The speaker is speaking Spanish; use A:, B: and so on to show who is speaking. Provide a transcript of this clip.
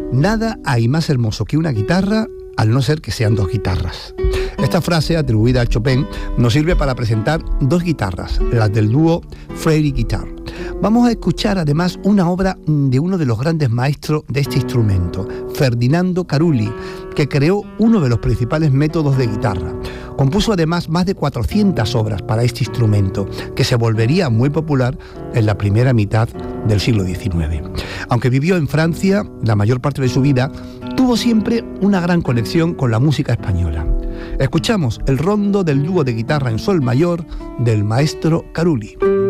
A: Nada hay más hermoso que una guitarra, al no ser que sean dos guitarras. Esta frase, atribuida a Chopin, nos sirve para presentar dos guitarras, las del dúo Freire Guitar. Vamos a escuchar además una obra de uno de los grandes maestros de este instrumento, Ferdinando Carulli, que creó uno de los principales métodos de guitarra. Compuso además más de 400 obras para este instrumento, que se volvería muy popular en la primera mitad del siglo XIX. Aunque vivió en Francia la mayor parte de su vida, tuvo siempre una gran conexión con la música española. Escuchamos el rondo del dúo de guitarra en sol mayor del maestro Carulli.